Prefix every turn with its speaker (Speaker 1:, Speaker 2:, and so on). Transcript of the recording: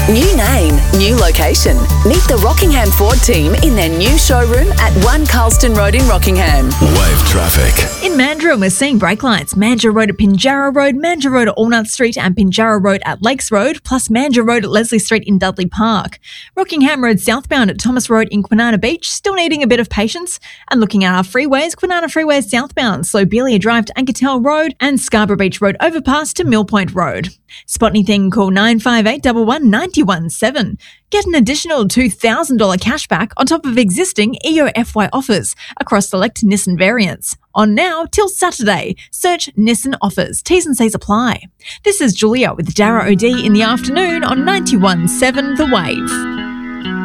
Speaker 1: New name, new location. Meet the Rockingham Ford team in their new showroom at 1 Carlston Road in Rockingham.
Speaker 2: Wave traffic.
Speaker 3: In Mandurah, we're seeing brake lights. Mandurah Road at Pinjarra Road, Mandurah Road at Allnutt Street and Pinjarra Road at Lakes Road, plus Mandurah Road at Leslie Street in Dudley Park. Rockingham Road southbound at Thomas Road in Kwinana Beach, still needing a bit of patience. And looking at our freeways, Kwinana Freeway southbound, Slobelia Drive to Ankertel Road and Scarborough Beach Road overpass to Mill Point Road. Spot anything, call 958 11 917. Get an additional $2,000 cashback on top of existing EO FY offers across select Nissan variants. On now till Saturday. Search Nissan offers. T's and C's apply. This is Julia with Dara O'D in the afternoon on 91.7 The Wave.